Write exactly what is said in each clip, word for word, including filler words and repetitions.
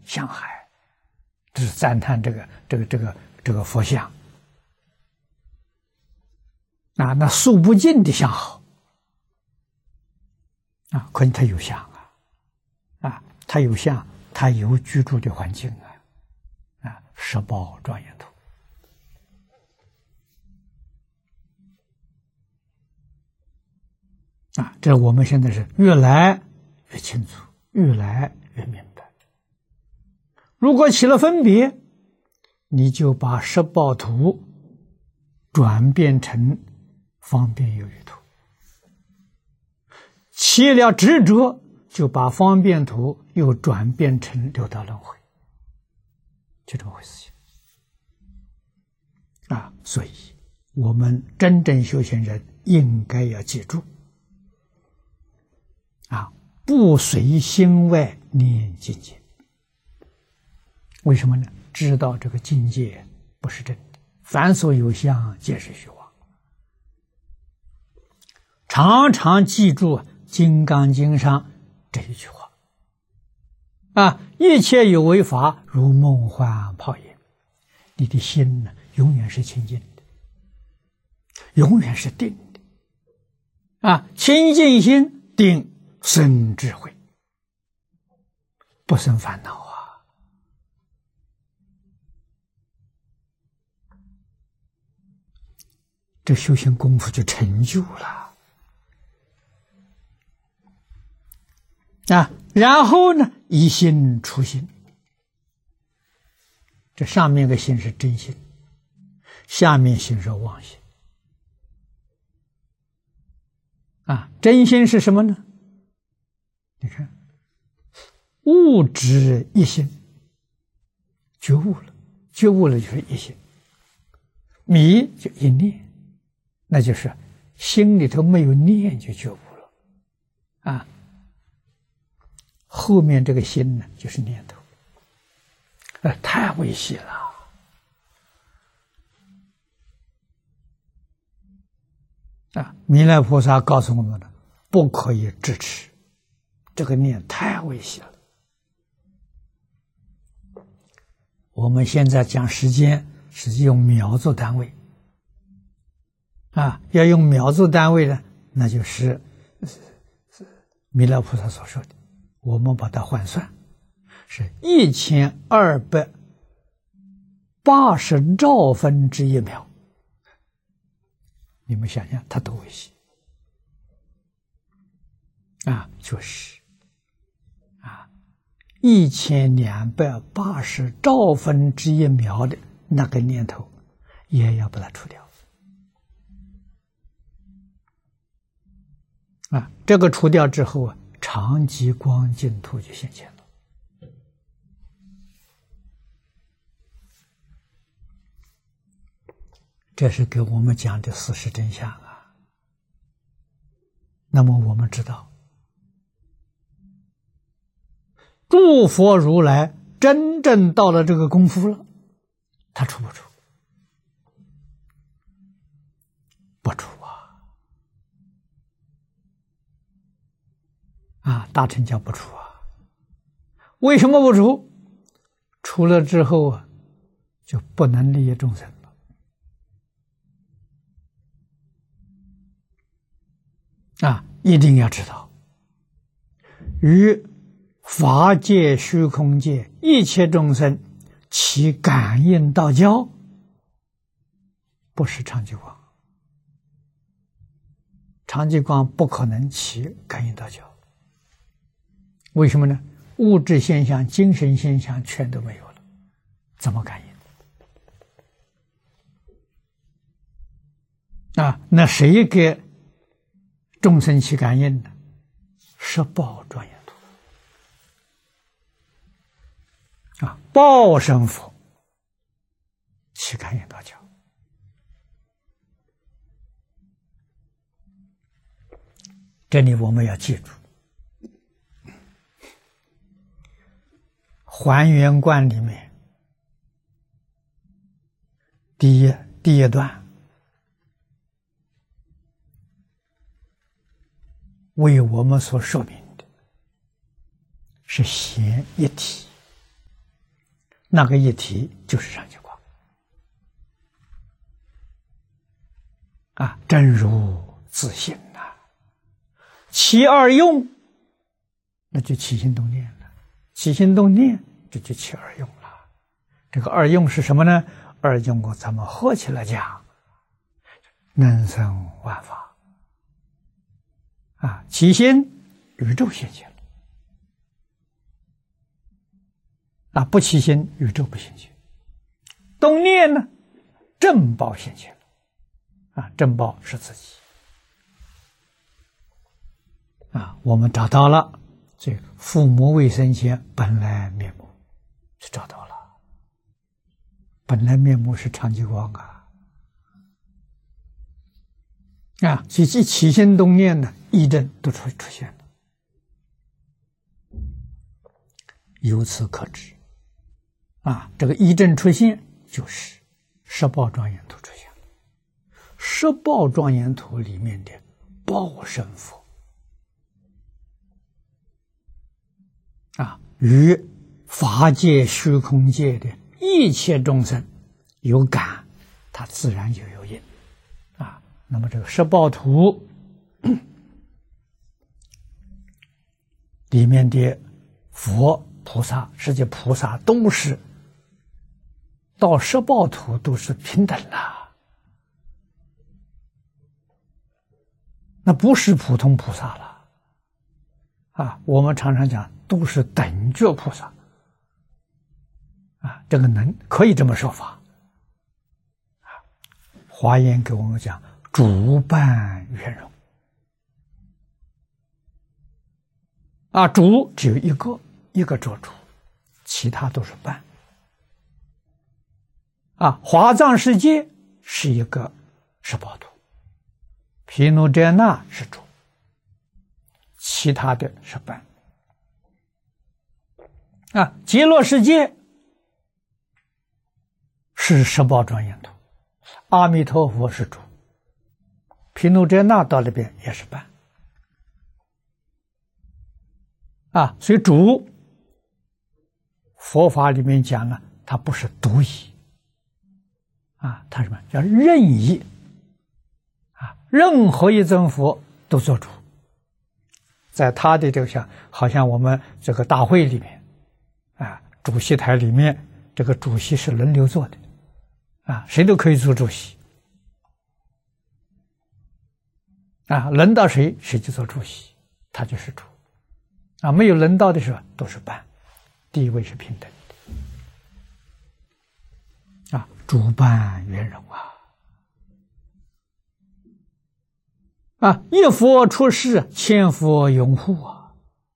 相海，这是赞叹这个这个这个这个佛像啊，那数不尽的相好啊，可见他有相啊，啊，他有相，他有居住的环境啊，啊，十宝庄严图。啊，这我们现在是越来越清楚，越来越明白。如果起了分别，你就把十报图转变成方便有余图；起了执着，就把方便图又转变成六道轮回，就这么回事情啊！所以，我们真正修行人应该要记住。啊，不随心外念境界，为什么呢？知道这个境界不是真的，凡所有相，皆是虚妄。常常记住《金刚经》上这一句话啊：一切有为法，如梦幻泡影。你的心呢，永远是清净的，永远是定的啊！清净心定。生智慧，不生烦恼啊！这修行功夫就成就了啊！然后呢，一心出心，这上面个心是真心，下面心是妄心啊！真心是什么呢？你看，悟知一心，觉悟了，觉悟了就是一心，迷就一念，那就是心里头没有念就觉悟了，啊，后面这个心呢就是念头，呃，太微细了，啊，弥勒菩萨告诉我们了，不可以支持。这个念太微细了。我们现在讲时间是用秒做单位，啊，要用秒做单位呢，那就是弥勒菩萨所说的，我们把它换算，是一千二百八十兆分之一秒。你们想想，它多微细啊！就是一千两百八十兆分之一秒的那个念头，也要把它除掉啊！这个除掉之后啊，常寂光净土就现前了。这是给我们讲的事实真相啊。那么我们知道，诸佛如来真正到了这个功夫了，他出不出？不出啊！啊，大乘教不出啊。为什么不出？出了之后啊，就不能利益众生了。啊，一定要知道，与法界、虚空界一切众生起感应道交，不是常寂光。常寂光不可能起感应道交，为什么呢？物质现象、精神现象全都没有了，怎么感应？啊，那谁给众生起感应呢？十报庄严图啊，报身佛起感应道交。这里我们要记住，还原观里面第一第一段为我们所说明的是显一体那个一体就是上界光啊，真如自性呐、啊。其二用，那就起心动念了，起心动念这就起二用了。这个二用是什么呢？二用我咱们合起来讲，能生万法啊，起心宇宙现前了啊，不起心宇宙不现前。动念呢，正报现前了啊，正报是自己啊，我们找到了这父母未生前本来面目，是找到了。本来面目是常寂光啊，啊，所以一起心动念呢，义正都出出现了。由此可知，啊，这个义正出现就是十报庄严图出现了。十报庄严图里面的报身佛，啊，与法界虚空界的一切众生有感，它自然就有因啊。那么这个十报图里面的佛菩萨，实际菩萨都是到十报图都是平等了，那不是普通菩萨了啊。我们常常讲都是等觉菩萨啊，这个能可以这么说法啊。华严给我们讲主伴圆融啊，主只有一个，一个做主，其他都是伴啊。华藏世界是一个十报图，毗卢遮那是主，其他的是伴啊。极乐世界是十报庄严图，阿弥陀佛是主，毗卢遮那到那边也是伴啊。所以主佛法里面讲了，它不是独一啊，它什么叫任意啊？任何一尊佛都做主，在他的这个像，好像我们这个大会里面啊，主席台里面这个主席是轮流做的啊，谁都可以做主席啊，轮到谁谁就做主席，他就是主啊。没有轮到的时候都是伴，地位是平等的啊，主伴圆融啊啊，一佛出世，千佛拥护啊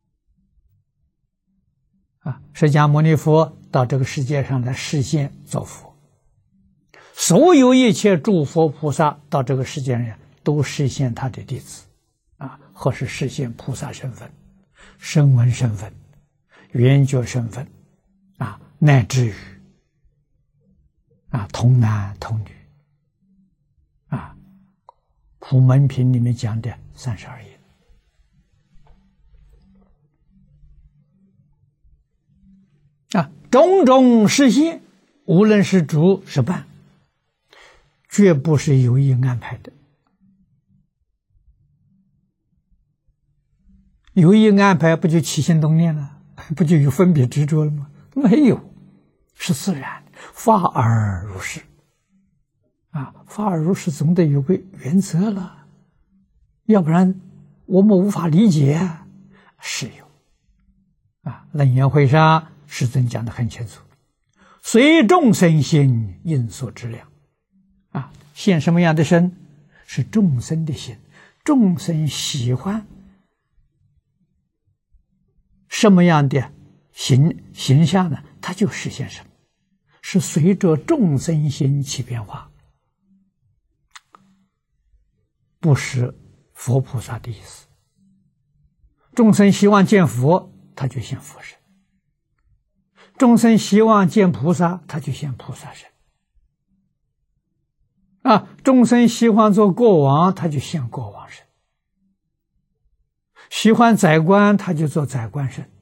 啊！释迦牟尼佛到这个世界上来示现做佛，所有一切诸佛菩萨到这个世界上都实现他的弟子啊，或是实现菩萨身份、声闻身份、缘觉身份啊，乃至于啊童男童女啊，普门品里面讲的三十二因啊，种种实现，无论是主是伴，绝不是有意安排的。有意安排不就起心动念了，不就有分别执着了吗？没有，是自然，法而如是啊，法而如是总得有个原则了，要不然我们无法理解啊。是有啊，楞严会上世尊讲得很清楚，随众生心应所知量啊，现什么样的身是众生的心，众生喜欢什么样的形形象呢？它就实现什么，是随着众生心起变化，不是佛菩萨的意思。众生希望见佛，他就现佛身；众生希望见菩萨，他就现菩萨身。啊，众生喜欢做国王，他就现国王身；喜欢宰官，他就做宰官身。